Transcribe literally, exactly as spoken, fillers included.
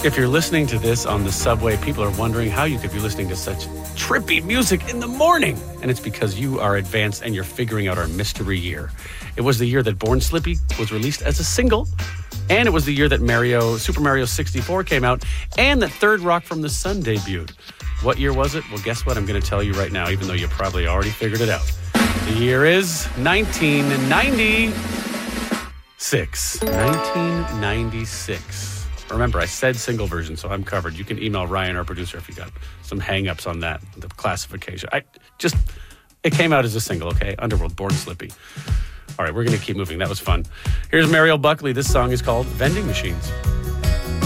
If you're listening to this on the subway, people are wondering how you could be listening to such trippy music in the morning. And it's because you are advanced and you're figuring out our mystery year. It was the year that Born Slippy was released as a single. And it was the year that Mario, Super Mario sixty-four came out. And that Third Rock from the Sun debuted. What year was it? Well, guess what? I'm going to tell you right now, even though you probably already figured it out. The year is nineteen ninety-six. nineteen ninety-six. Remember, I said single version, so I'm covered. You can email Ryan, our producer, if you got some hang-ups on that, the classification. I just, it came out as a single, okay? Underworld, Born Slippy. All right, we're going to keep moving. That was fun. Here's Mariel Buckley. This song is called Vending Machines.